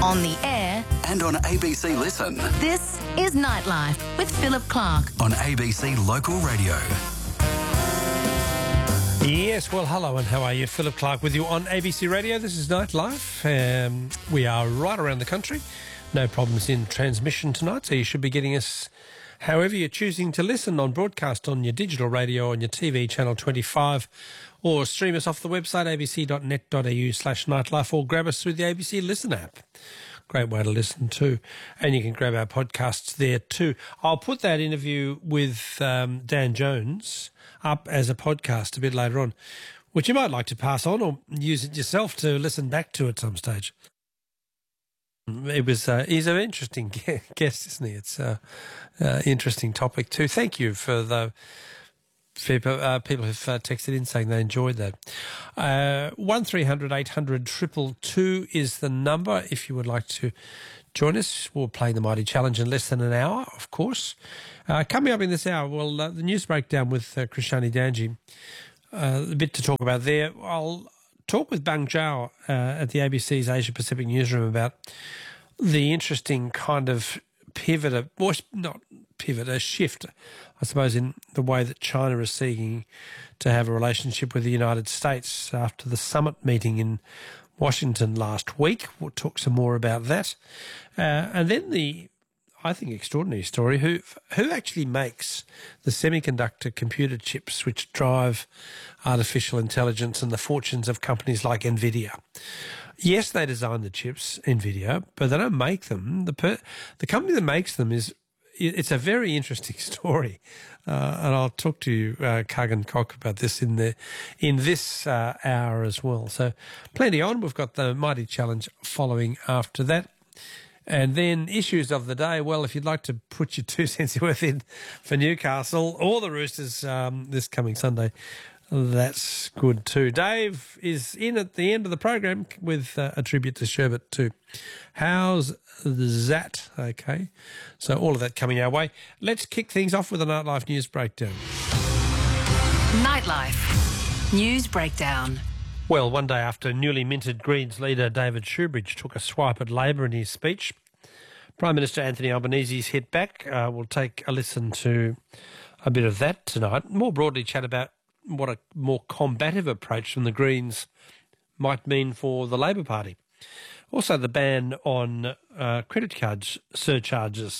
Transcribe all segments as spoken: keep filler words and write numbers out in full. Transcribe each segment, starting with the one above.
on the air and on A B C Listen. This is Nightlife with Philip Clark on A B C Local Radio. Yes, well, hello and how are you? Philip Clark with you on A B C Radio. This is Nightlife. Um, we are right around the country. No problems in transmission tonight, so you should be getting us however you're choosing to listen, on broadcast on your digital radio, on your T V channel twenty-five, or stream us off the website abc.net.au slash nightlife, or grab us through the A B C Listen app. Great way to listen too. And you can grab our podcasts there too. I'll put that interview with um, Dan Jones up as a podcast a bit later on, which you might like to pass on or use it yourself to listen back to at some stage. It was, uh, he's an interesting guest, isn't he? It's an uh, uh, interesting topic too. Thank you for the people, uh, people who've uh, texted in saying they enjoyed that. Uh, one three hundred eight hundred triple two is the number if you would like to join us. We'll play the Mighty Challenge in less than an hour, of course. Uh, coming up in this hour, well, uh, the news breakdown with uh, Krishani Danji. Uh, a bit to talk about there. I'll talk with Bang Zhao uh, at the A B C's Asia Pacific newsroom about the interesting kind of pivot, of, or not pivot, a shift, I suppose, in the way that China is seeking to have a relationship with the United States after the summit meeting in Washington last week. We'll talk some more about that. Uh, and then the, I think, extraordinary story, who who actually makes the semiconductor computer chips which drive artificial intelligence and the fortunes of companies like NVIDIA. Yes, they design the chips, NVIDIA, but they don't make them. The per, the company that makes them is, it's a very interesting story. Uh, and I'll talk to you, uh, Kagan Koch, about this in the in this uh, hour as well. So plenty on. We've got the Mighty Challenge following after that. And then issues of the day. Well, if you'd like to put your two cents worth in for Newcastle or the Roosters um, this coming Sunday, that's good too. Dave is in at the end of the program with uh, a tribute to Sherbet too. How's that? Okay. So all of that coming our way. Let's kick things off with a Nightlife News Breakdown. Nightlife News Breakdown. Well, one day after newly minted Greens leader David Shoebridge took a swipe at Labor in his speech, Prime Minister Anthony Albanese's hit back. Uh, we'll take a listen to a bit of that tonight. More broadly, chat about what a more combative approach from the Greens might mean for the Labor Party. Also, the ban on uh, credit card surcharges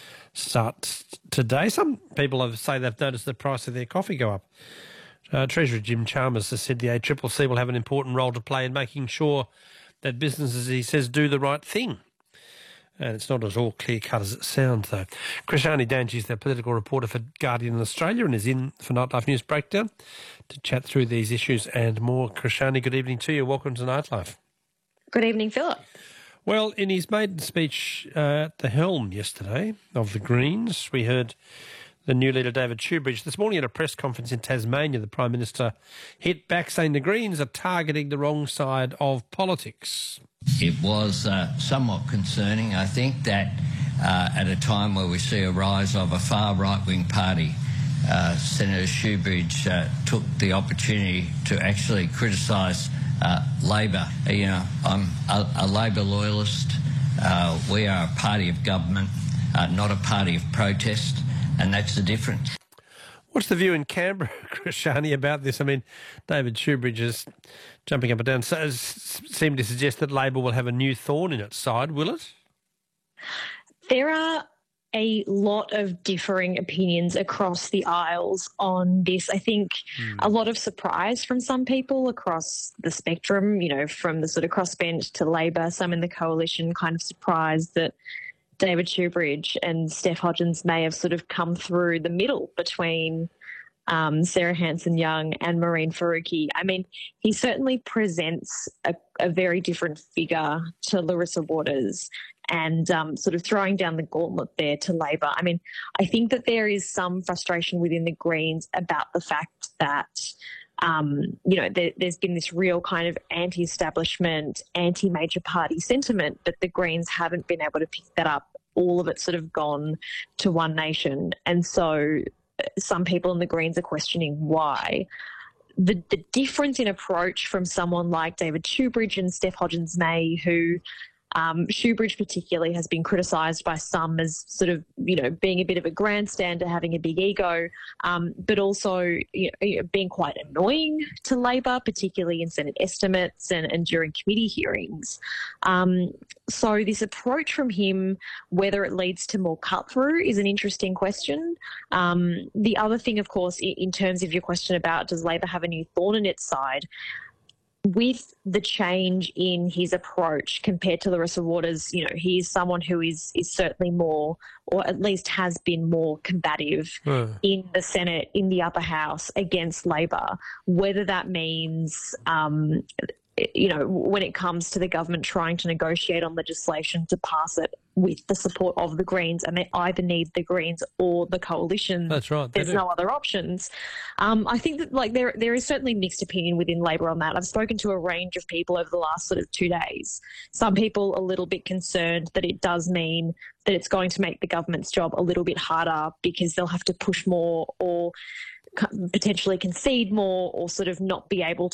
starts today. Some people have say they've noticed the price of their coffee go up. Uh, Treasurer Jim Chalmers has said the A C C C will have an important role to play in making sure that businesses, he says, do the right thing. And it's not as all clear-cut as it sounds, though. Krishani Danji is the political reporter for Guardian in Australia and is in for Nightlife News Breakdown to chat through these issues and more. Krishani, good evening to you. Welcome to Nightlife. Good evening, Philip. Well, in his maiden speech uh, at the helm yesterday of the Greens, we heard the new leader, David Shoebridge. This morning at a press conference in Tasmania, the Prime Minister hit back saying the Greens are targeting the wrong side of politics. It was uh, somewhat concerning, I think, that uh, at a time where we see a rise of a far right-wing party, uh, Senator Shoebridge uh, took the opportunity to actually criticise uh, Labor. You know, I'm a, a Labor loyalist. Uh, we are a party of government, uh, not a party of protest. And that's the difference. What's the view in Canberra, Krishani, about this? I mean, David Shoebridge is jumping up and down, so seemed to suggest that Labor will have a new thorn in its side, will it? There are a lot of differing opinions across the aisles on this. I think mm. a lot of surprise from some people across the spectrum, you know, from the sort of crossbench to Labor, some in the coalition kind of surprised that David Shoebridge and Steph Hodgins may have sort of come through the middle between um, Sarah Hanson-Young and Maureen Faruqi. I mean, he certainly presents a, a very different figure to Larissa Waters and um, sort of throwing down the gauntlet there to Labor. I mean, I think that there is some frustration within the Greens about the fact that Um, you know, there, there's been this real kind of anti-establishment, anti-major party sentiment, but the Greens haven't been able to pick that up. All of it's sort of gone to One Nation. And so some people in the Greens are questioning why. The, the difference in approach from someone like David Shoebridge and Steph Hodgins-May, who Um, Shoebridge particularly has been criticised by some as sort of, you know, being a bit of a grandstander, having a big ego, um, but also you know, being quite annoying to Labor, particularly in Senate estimates and, and during committee hearings. Um, so this approach from him, whether it leads to more cut-through, is an interesting question. Um, the other thing, of course, in, in terms of your question about does Labor have a new thorn in its side, with the change in his approach compared to Larissa Waters, you know, he is someone who is is certainly more, or at least has been more combative uh. in the Senate, in the upper house against Labor, whether that means, um, you know, when it comes to the government trying to negotiate on legislation to pass it with the support of the Greens, and they either need the Greens or the coalition. That's right. There's no other options. Um, I think that like there there is certainly mixed opinion within Labor on that. I've spoken to a range of people over the last sort of two days. Some people a little bit concerned that it does mean that it's going to make the government's job a little bit harder because they'll have to push more or potentially concede more or sort of not be able to